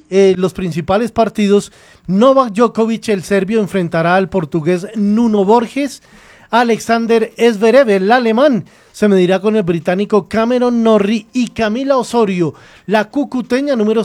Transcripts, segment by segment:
los principales partidos. Novak Djokovic, el serbio, enfrentará al portugués Nuno Borges. Alexander Zverev, el alemán, se medirá con el británico Cameron Norrie, y Camila Osorio, la cucuteña número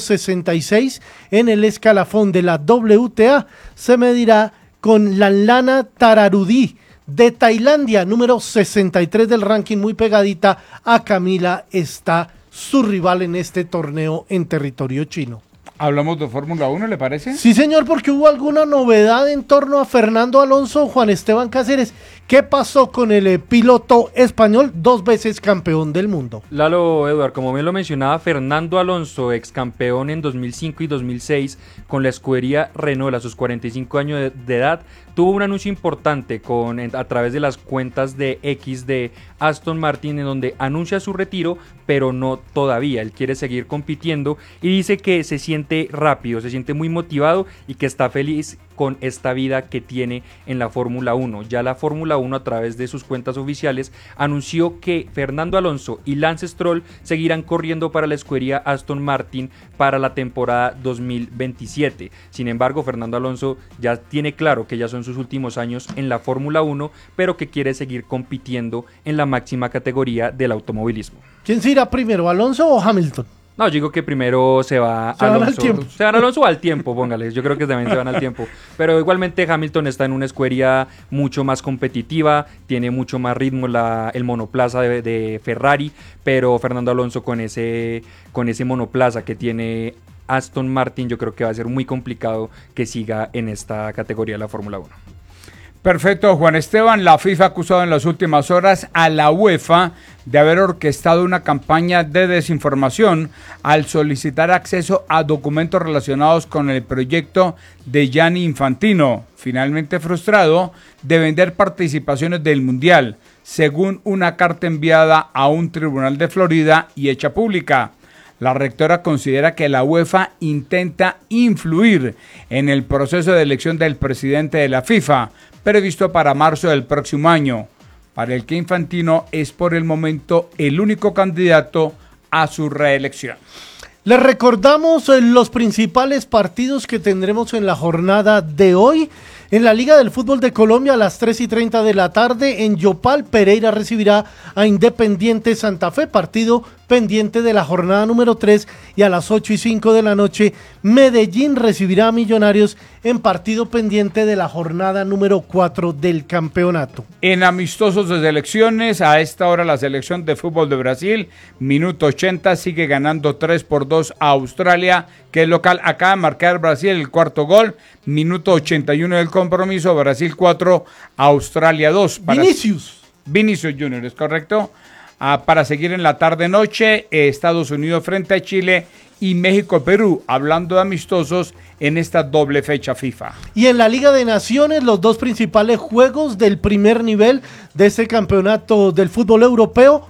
66 en el escalafón de la WTA, se medirá con Lanlana Tararudi de Tailandia, número 63 del ranking, muy pegadita a Camila está su rival en este torneo en territorio chino. ¿Hablamos de Fórmula 1, le parece? Sí, señor, porque hubo alguna novedad en torno a Fernando Alonso, Juan Esteban Cáceres. ¿Qué pasó con el piloto español, 2 veces campeón del mundo? Lalo, Eduard, como bien lo mencionaba, Fernando Alonso, ex campeón en 2005 y 2006 con la escudería Renault a sus 45 años de edad, tuvo un anuncio importante a través de las cuentas de X de Aston Martin, en donde anuncia su retiro, pero no todavía. Él quiere seguir compitiendo y dice que se siente rápido, se siente muy motivado y que está feliz con esta vida que tiene en la Fórmula 1. Ya la Fórmula 1, a través de sus cuentas oficiales, anunció que Fernando Alonso y Lance Stroll seguirán corriendo para la escudería Aston Martin para la temporada 2027. Sin embargo, Fernando Alonso ya tiene claro que ya son sus últimos años en la Fórmula 1, pero que quiere seguir compitiendo en la máxima categoría del automovilismo. ¿Quién se irá primero, Alonso o Hamilton? No, yo digo que primero se va Alonso. Al tiempo. Se van Alonso al tiempo, póngale. Yo creo que también se van al tiempo. Pero igualmente Hamilton está en una escudería mucho más competitiva, tiene mucho más ritmo el monoplaza de Ferrari, pero Fernando Alonso con ese monoplaza que tiene Aston Martin, yo creo que va a ser muy complicado que siga en esta categoría de la Fórmula 1. Perfecto, Juan Esteban. La FIFA ha acusado en las últimas horas a la UEFA de haber orquestado una campaña de desinformación al solicitar acceso a documentos relacionados con el proyecto de Gianni Infantino, finalmente frustrado, de vender participaciones del Mundial, según una carta enviada a un tribunal de Florida y hecha pública. La rectora considera que la UEFA intenta influir en el proceso de elección del presidente de la FIFA, previsto para marzo del próximo año, para el que Infantino es por el momento el único candidato a su reelección. Les recordamos los principales partidos que tendremos en la jornada de hoy. En la Liga del Fútbol de Colombia, a las 3:30 de la tarde, en Yopal, Pereira recibirá a Independiente Santa Fe, partido pendiente de la jornada número 3, y a las 8:05 de la noche, Medellín recibirá a Millonarios en partido pendiente de la jornada número 4 del campeonato. En amistosos de selecciones, a esta hora la selección de fútbol de Brasil, minuto 80, sigue ganando 3-2 a Australia, que es local. Acaba de marcar Brasil el cuarto gol, minuto 81 del compromiso, Brasil 4, Australia 2. Vinicius Junior, ¿es correcto? Para seguir en la tarde-noche, Estados Unidos frente a Chile y México-Perú, hablando de amistosos en esta doble fecha FIFA. Y en la Liga de Naciones, los dos principales juegos del primer nivel de este campeonato del fútbol europeo,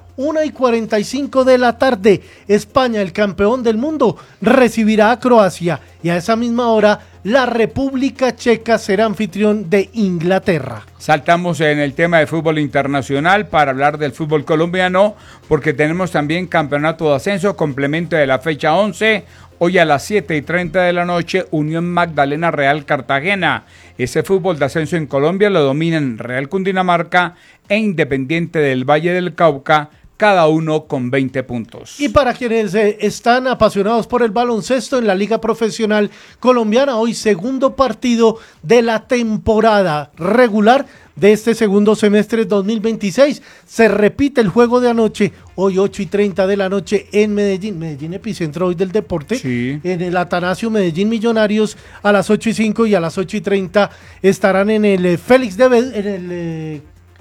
1:45 de la tarde, España, el campeón del mundo, recibirá a Croacia, y a esa misma hora la República Checa será anfitrión de Inglaterra. Saltamos en el tema de fútbol internacional para hablar del fútbol colombiano, porque tenemos también campeonato de ascenso, complemento de la fecha 11, hoy a las 7:30 de la noche, Unión Magdalena Real Cartagena. Ese fútbol de ascenso en Colombia lo dominan Real Cundinamarca e Independiente del Valle del Cauca, cada uno con 20 puntos. Y para quienes están apasionados por el baloncesto en la Liga Profesional Colombiana, hoy segundo partido de la temporada regular de este segundo semestre 2026. Se repite el juego de anoche, hoy 8:30 de la noche en Medellín. Medellín, epicentro hoy del deporte. Sí. En el Atanasio, Medellín Millonarios a las 8:05, y a las 8:30 estarán en el Félix de Bedú, en el...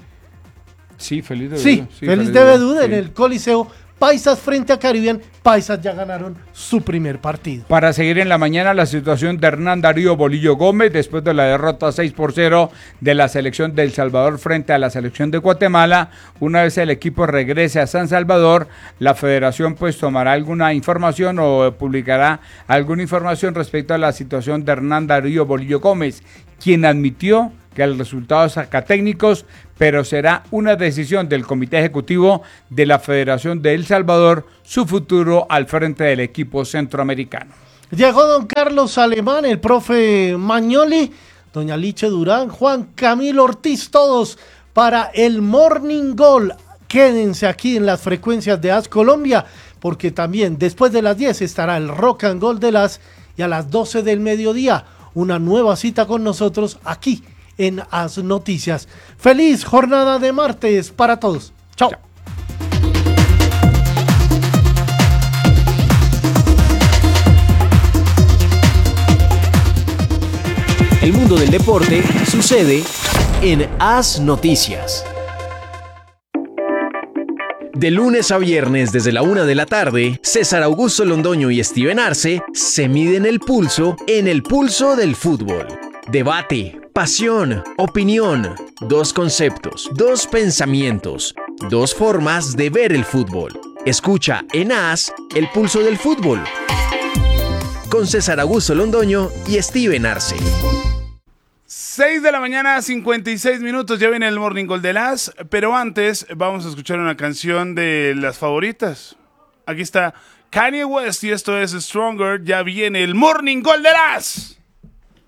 Sí, Félix de Bedú. Sí, Félix de Bedú, en el Coliseo. Paisas frente a Caribbean. Paisas ya ganaron su primer partido. Para seguir en la mañana, la situación de Hernán Darío Bolillo Gómez después de la derrota 6-0 de la selección de El Salvador frente a la selección de Guatemala. Una vez el equipo regrese a San Salvador, la federación pues tomará alguna información o publicará alguna información respecto a la situación de Hernán Darío Bolillo Gómez, quien admitió que el resultado saca técnicos, pero será una decisión del Comité Ejecutivo de la Federación de El Salvador su futuro al frente del equipo centroamericano. Llegó don Carlos Alemán, el profe Magnoli, doña Liche Durán, Juan Camilo Ortiz, todos para el Morning Goal. Quédense aquí en las frecuencias de AS Colombia, porque también después de las 10 estará el Rock and Gold de las y a las 12 del mediodía una nueva cita con nosotros aquí en AS Noticias. Feliz jornada de martes para todos. Chao. Chao. El mundo del deporte sucede en AS Noticias. De lunes a viernes desde la 1 de la tarde, César Augusto Londoño y Steven Arce se miden el pulso en el pulso del fútbol. Debate, pasión, opinión, dos conceptos, dos pensamientos, dos formas de ver el fútbol. Escucha en AS el pulso del fútbol con César Augusto Londoño y Steven Arce. 6 de la mañana, 56 minutos, ya viene el Morning Goal de las, pero antes vamos a escuchar una canción de las favoritas. Aquí está Kanye West y esto es Stronger, ya viene el Morning Goal de las.